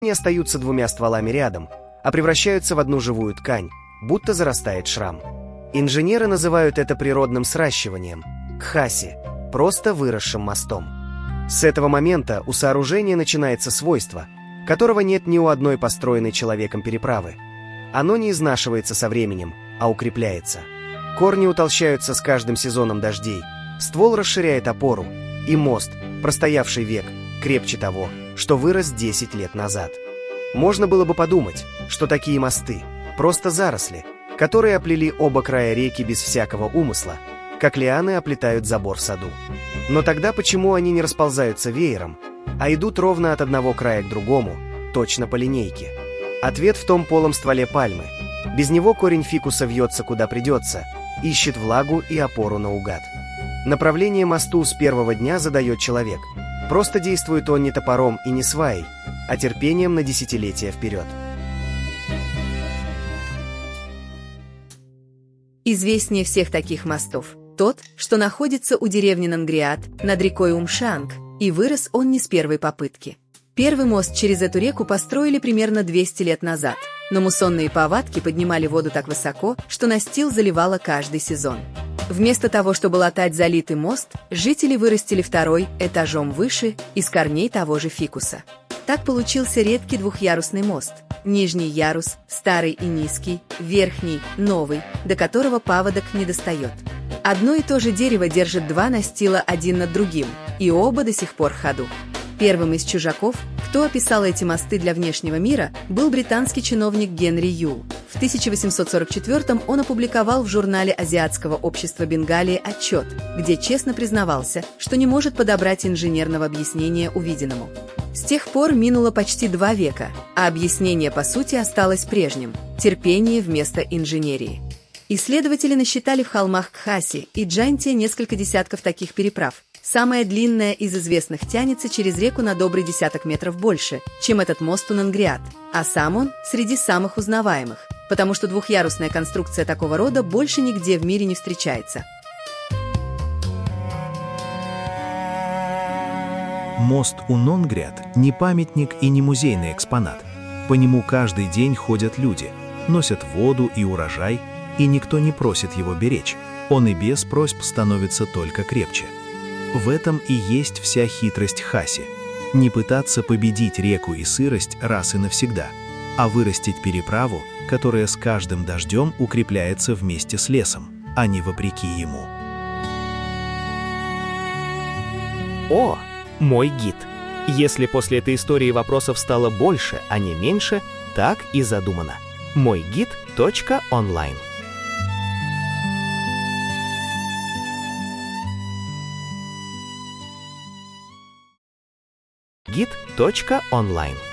не остаются двумя стволами рядом, а превращаются в одну живую ткань, будто зарастает шрам. Инженеры называют это природным сращиванием, кхаси, просто выросшим мостом. С этого момента у сооружения начинается свойство, которого нет ни у одной построенной человеком переправы. Оно не изнашивается со временем, а укрепляется. Корни утолщаются с каждым сезоном дождей, ствол расширяет опору, и мост, простоявший век, крепче того, что вырос 10 лет назад. Можно было бы подумать, что такие мосты – просто заросли, которые оплели оба края реки без всякого умысла, как лианы оплетают забор в саду. Но тогда почему они не расползаются веером, а идут ровно от одного края к другому, точно по линейке? Ответ в том полом стволе пальмы. Без него корень фикуса вьется куда придется, ищет влагу и опору наугад. Направление мосту с первого дня задает человек. Просто действует он не топором и не сваей, а терпением на десятилетия вперед. Известнее всех таких мостов тот, что находится у деревни Нонгриат над рекой Умшанг, и вырос он не с первой попытки. Первый мост через эту реку построили примерно 200 лет назад, но муссонные повадки поднимали воду так высоко, что настил заливало каждый сезон. Вместо того, чтобы латать залитый мост, жители вырастили второй, этажом выше, из корней того же фикуса. Так получился редкий двухъярусный мост. Нижний ярус, старый и низкий, верхний, новый, до которого паводок не достает. Одно и то же дерево держит два настила один над другим, и оба до сих пор в ходу. Первым из чужаков, кто описал эти мосты для внешнего мира, был британский чиновник Генри Юл. В 1844 он опубликовал в журнале Азиатского общества Бенгалии отчет, где честно признавался, что не может подобрать инженерного объяснения увиденному. С тех пор минуло почти 2 века, а объяснение по сути осталось прежним – терпение вместо инженерии. Исследователи насчитали в холмах Кхаси и Джанте несколько десятков таких переправ. Самая длинная из известных тянется через реку на добрый десяток метров больше, чем этот мост у Нонгриат, а сам он среди самых узнаваемых, потому что двухъярусная конструкция такого рода больше нигде в мире не встречается. Мост у Нонгриат не памятник и не музейный экспонат. По нему каждый день ходят люди, носят воду и урожай, и никто не просит его беречь. Он и без просьб становится только крепче. В этом и есть вся хитрость Хаси. Не пытаться победить реку и сырость раз и навсегда, а вырастить переправу, которая с каждым дождем укрепляется вместе с лесом, а не вопреки ему. О, мой гид! Если после этой истории вопросов стало больше, а не меньше, так и задумано. Мойгид.онлайн. Гид.онлайн